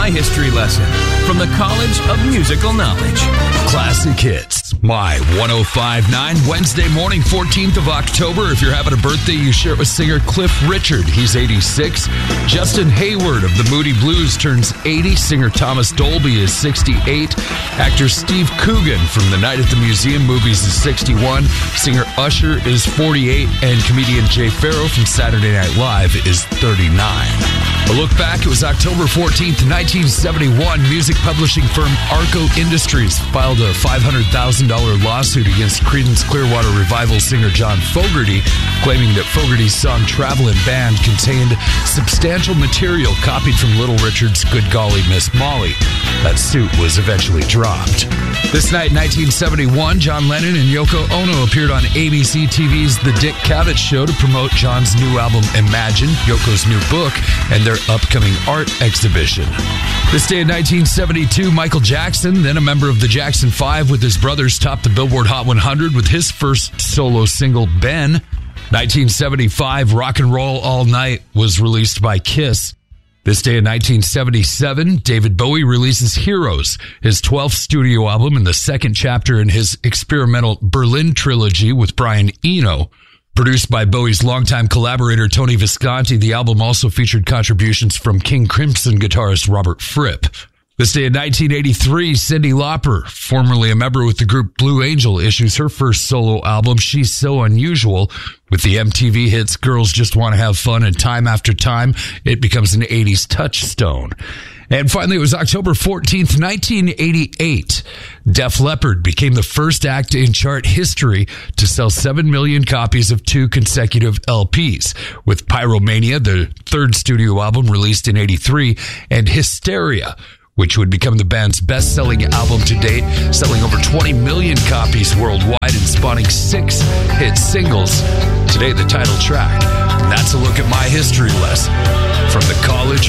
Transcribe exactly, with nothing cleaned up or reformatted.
My History Lesson from the College of Musical Knowledge. Classic Hits, My one oh five point nine, Wednesday morning, fourteenth of October. If you're having a birthday, you share it with singer Cliff Richard. He's eighty-six. Justin Hayward of the Moody Blues turns eighty. Singer Thomas Dolby is sixty-eight. Actor Steve Coogan from the Night at the Museum movies is sixty-one. Singer Usher is forty-eight. And comedian Jay Farrow from Saturday Night Live is thirty-nine. A look back, it was October fourteenth, nineteen seventy-one. Music publishing firm Arco Industries filed a five hundred thousand dollars lawsuit against Creedence Clearwater Revival singer John Fogerty, claiming that Fogerty's song Travelin' Band contained substantial material copied from Little Richard's Good Golly Miss Molly. That suit was eventually dropped. This night, nineteen seventy-one, John Lennon and Yoko Ono appeared on A B C T V's The Dick Cavett Show to promote John's new album Imagine, Yoko's new book, and their upcoming art exhibition. This day in nineteen seventy-two, Michael Jackson, then a member of the Jackson Five with his brothers, topped the Billboard Hot one hundred with his first solo single, Ben. nineteen seventy-five, Rock and Roll All Night was released by Kiss. This day in nineteen seventy-seven, David Bowie releases Heroes, his twelfth studio album and the second chapter in his experimental Berlin trilogy with Brian Eno. Produced by Bowie's longtime collaborator Tony Visconti, the album also featured contributions from King Crimson guitarist Robert Fripp. This day in nineteen eighty-three, Cyndi Lauper, formerly a member with the group Blue Angel, issues her first solo album, She's So Unusual. With the M T V hits Girls Just Want to Have Fun and Time After Time, it becomes an eighties touchstone. And finally, it was October fourteenth, nineteen eighty-eight. Def Leppard became the first act in chart history to sell seven million copies of two consecutive L Ps, with Pyromania, the third studio album released in eighty-three, and Hysteria, which would become the band's best-selling album to date, selling over twenty million copies worldwide and spawning six hit singles. Today, the title track. And that's a look at my history lesson from the College